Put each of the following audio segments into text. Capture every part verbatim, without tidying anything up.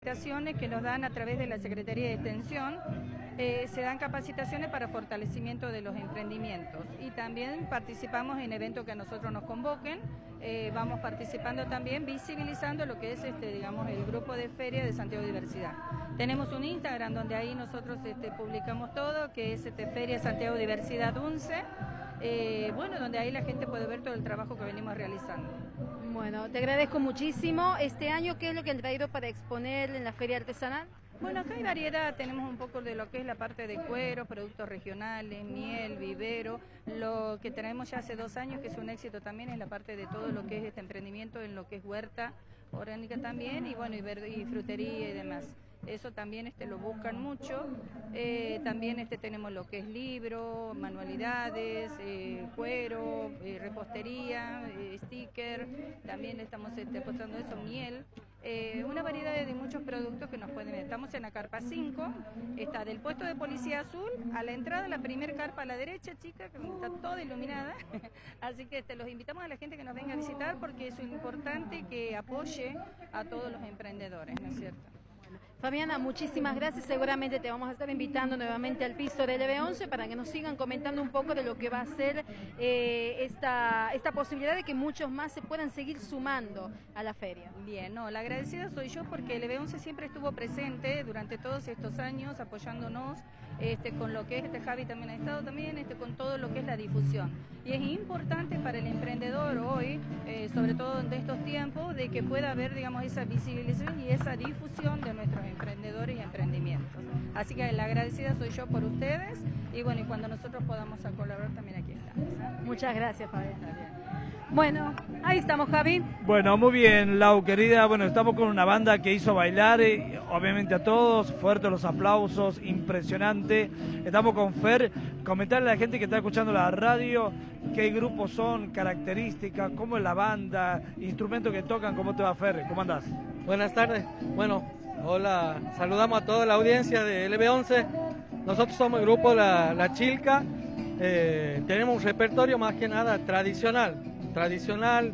capacitaciones que nos dan a través de la Secretaría de Extensión. Eh, se dan capacitaciones para fortalecimiento de los emprendimientos y también participamos en eventos que a nosotros nos convoquen. Eh, vamos participando también visibilizando lo que es este, digamos, el grupo de feria de Santiago Diversidad. Tenemos un Instagram donde ahí nosotros este, publicamos todo, que es este, Feria Santiago Diversidad once, eh, bueno, donde ahí la gente puede ver todo el trabajo que venimos realizando. Bueno, te agradezco muchísimo. Este año, ¿qué es lo que han traído para exponer en la feria artesanal? Bueno, acá hay variedad, tenemos un poco de lo que es la parte de cuero, productos regionales, miel, vivero. Lo que tenemos ya hace dos años, que es un éxito también, es la parte de todo lo que es este emprendimiento, en lo que es huerta orgánica también, y bueno, y, verde, y frutería y demás. Eso también este, lo buscan mucho. Eh, también este, tenemos lo que es libro, manualidades, eh, cuero, eh, repostería, eh, sticker, también estamos este, apostando eso, miel. Eh, una variedad de, de muchos productos que nos pueden ver. Estamos en la carpa cinco, está del puesto de policía azul a la entrada, la primer carpa a la derecha, chica, que está toda iluminada. Así que este, los invitamos a la gente que nos venga a visitar porque es importante que apoye a todos los emprendedores, ¿no es cierto? Fabiana, muchísimas gracias. Seguramente te vamos a estar invitando nuevamente al piso de L B once para que nos sigan comentando un poco de lo que va a ser eh, esta, esta posibilidad de que muchos más se puedan seguir sumando a la feria. Bien, no, la agradecida soy yo porque L B once siempre estuvo presente durante todos estos años apoyándonos este, con lo que es, este Javi también ha estado también, este, con todo lo que es la difusión. Y es importante para el emprendedor hoy, eh, sobre todo en estos tiempos, de que pueda haber, digamos, esa visibilización y esa difusión de nuestros emprendedores y emprendimientos. Así que la agradecida soy yo por ustedes y bueno, y cuando nosotros podamos a colaborar también aquí estamos, ¿eh? Muchas gracias, Fabián. Bueno, ahí estamos, Javi. Bueno, muy bien, Lau, querida. Bueno, estamos con una banda que hizo bailar, eh, obviamente a todos, fuertes los aplausos, impresionante. Estamos con Fer. Comentarle a la gente que está escuchando la radio qué grupos son, características, cómo es la banda, instrumentos que tocan. ¿Cómo te va, Fer? ¿Cómo andás? Buenas tardes. Bueno, hola, saludamos a toda la audiencia de L B once. Nosotros somos el grupo La, la Chilca. Eh, tenemos un repertorio más que nada tradicional, tradicional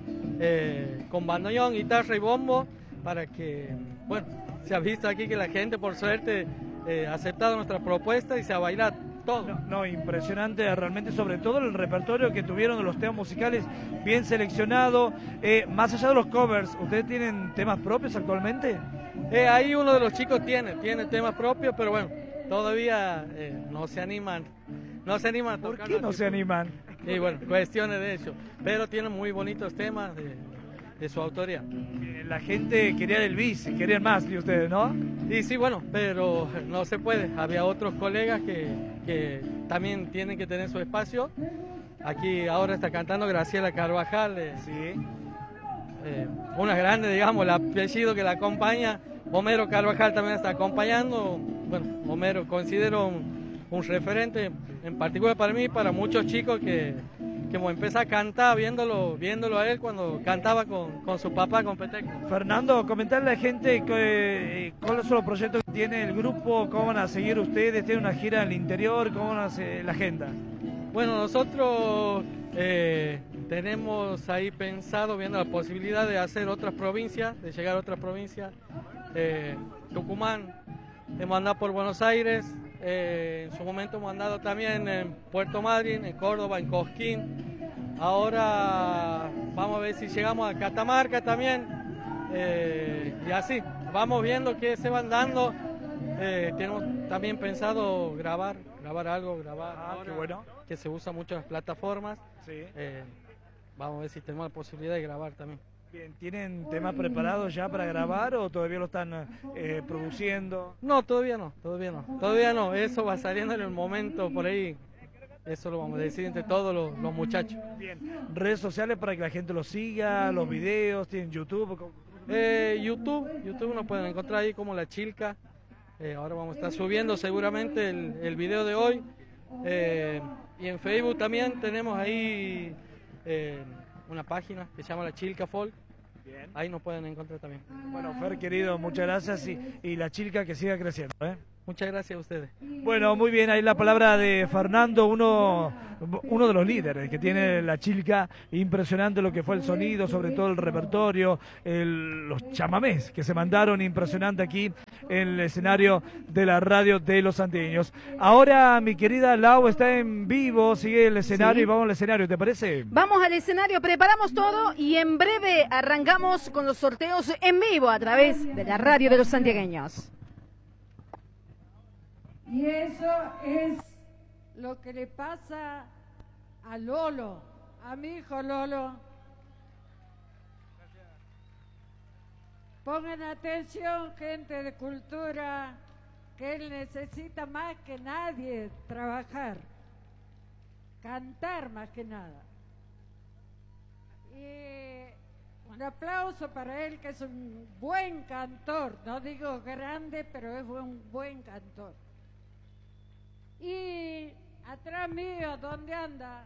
eh, con bandoneón, guitarra y bombo, para que, bueno, se ha visto aquí que la gente por suerte eh, ha aceptado nuestra propuesta y se ha bailado todo. No, no, impresionante realmente, sobre todo el repertorio que tuvieron de los temas musicales, bien seleccionado. Eh, más allá de los covers, ¿ustedes tienen temas propios actualmente? Eh, ahí uno de los chicos tiene, tiene temas propios, pero bueno, todavía eh, no se animan, no se animan a tocar. ¿Por qué no se animan? Y bueno, cuestiones de eso, pero tienen muy bonitos temas de, de su autoría. La gente quería el bis, querían más que ustedes, ¿no? Y sí, bueno, pero no se puede. Había otros colegas que, que también tienen que tener su espacio. Aquí ahora está cantando Graciela Carvajal, eh, sí. eh, una grande, digamos, el apellido que la acompaña. Homero Carvajal también está acompañando. Bueno, Homero considero un, un referente, en particular para mí y para muchos chicos que, que empezó a cantar viéndolo, viéndolo a él cuando cantaba con, con su papá, con Peteco. Fernando, comentarle a la gente que, cuáles son los proyectos que tiene el grupo, cómo van a seguir ustedes, tienen una gira en el interior, cómo van a hacer la agenda. Bueno, nosotros eh, tenemos ahí pensado, viendo la posibilidad de hacer otras provincias, de llegar a otras provincias. Eh, Tucumán, hemos andado por Buenos Aires, eh, en su momento hemos andado también en Puerto Madryn, en Córdoba, en Cosquín. Ahora vamos a ver si llegamos a Catamarca también, eh, y así, vamos viendo qué se van dando. Eh, tenemos también pensado grabar, grabar algo, grabar ah, ahora, qué bueno. Que se usa mucho en las plataformas. Sí. Eh, vamos a ver si tenemos la posibilidad de grabar también. Bien, ¿tienen temas preparados ya para grabar o todavía lo están eh, produciendo? No, todavía no, todavía no, todavía no, eso va saliendo en el momento por ahí, eso lo vamos a decir entre todos los, los muchachos. Bien, redes sociales para que la gente lo siga, los videos, tienen YouTube. Eh, YouTube, YouTube nos pueden encontrar ahí como La Chilca, eh, ahora vamos a estar subiendo seguramente el, el video de hoy, eh, y en Facebook también tenemos ahí eh, una página que se llama La Chilca Folk. Bien. Ahí nos pueden encontrar también. Bueno, Fer, querido, muchas gracias y, y La Chilca que siga creciendo, ¿eh? Muchas gracias a ustedes. Bueno, muy bien, ahí la palabra de Fernando, uno, uno de los líderes que tiene la Chilca. Impresionante lo que fue el sonido, sobre todo el repertorio, el, los chamamés que se mandaron, impresionante aquí en el escenario de la radio de los santiagueños. Ahora mi querida Lau está en vivo, sigue el escenario, sí, y vamos al escenario, ¿te parece? Vamos al escenario, preparamos todo y en breve arrancamos con los sorteos en vivo a través de la radio de los santiagueños. Y eso es lo que le pasa a Lolo, a mi hijo Lolo. Pongan atención, gente de cultura, que él necesita más que nadie trabajar, cantar más que nada. Y un aplauso para él, que es un buen cantor, no digo grande, pero es un buen cantor. Y atrás mío, ¿dónde anda?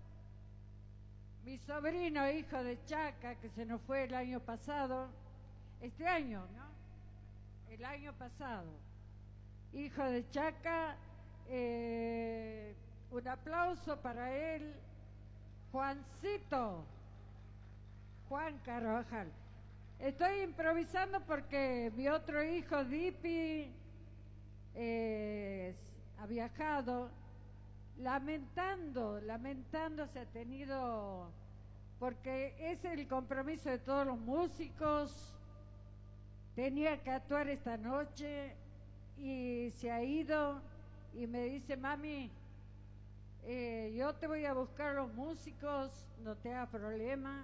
Mi sobrino, hijo de Chaca, que se nos fue el año pasado, este año, ¿no? El año pasado. Hijo de Chaca, eh, un aplauso para él, Juancito, Juan Carvajal. Estoy improvisando porque mi otro hijo, Dipi, eh, ha viajado, lamentando, lamentando se ha tenido, porque es el compromiso de todos los músicos, tenía que actuar esta noche y se ha ido y me dice, mami, eh, yo te voy a buscar los músicos, no te hagas problema.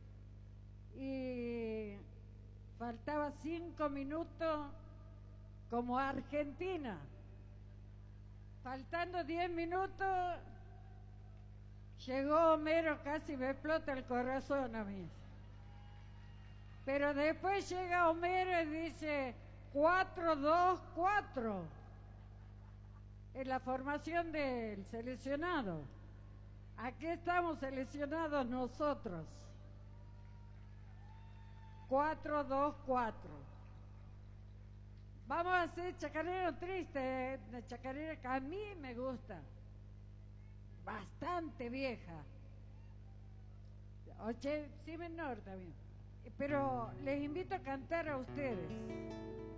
Y faltaba cinco minutos como Argentina. Faltando diez minutos, llegó Homero, casi me explota el corazón a mí. Pero después llega Homero y dice cuatro dos cuatro. Es la formación del seleccionado. Aquí estamos seleccionados nosotros. cuatro dos cuatro. Vamos a hacer chacarero triste, una chacarera que a mí me gusta, bastante vieja, oye, sí menor también, pero les invito a cantar a ustedes.